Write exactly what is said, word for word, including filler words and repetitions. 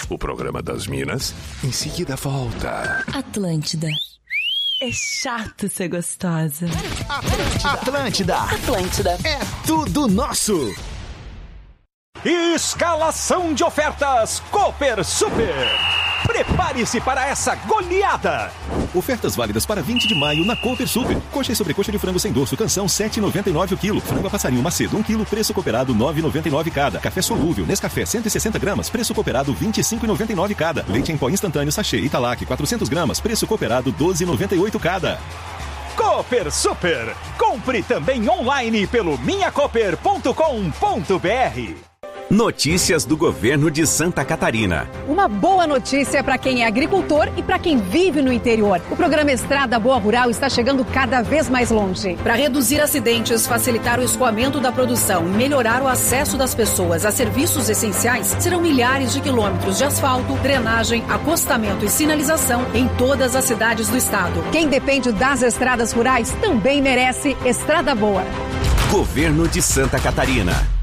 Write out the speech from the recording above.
o programa das Minas, em seguida volta. Atlântida. É chato ser gostosa. Atlântida. Atlântida. Atlântida. É tudo nosso. Escalação de ofertas Cooper Super. Prepare-se para essa goleada! Ofertas válidas para vinte de maio na Cooper Super. Coxa e sobrecoxa de frango sem dorso, canção sete reais e noventa e nove centavos o quilo. Frango a passarinho Macedo um quilo, preço cooperado nove reais e noventa e nove centavos cada. Café solúvel Nescafé cento e sessenta gramas, preço cooperado vinte e cinco reais e noventa e nove centavos cada. Leite em pó instantâneo sachê Italac quatrocentas gramas, preço cooperado doze reais e noventa e oito centavos cada. Cooper Super. Compre também online pelo minha cooper ponto com ponto br. Notícias do governo de Santa Catarina. Uma boa notícia para quem é agricultor e para quem vive no interior. O programa Estrada Boa Rural está chegando cada vez mais longe. Para reduzir acidentes, facilitar o escoamento da produção e melhorar o acesso das pessoas a serviços essenciais, serão milhares de quilômetros de asfalto, drenagem, acostamento e sinalização em todas as cidades do estado. Quem depende das estradas rurais também merece Estrada Boa. Governo de Santa Catarina.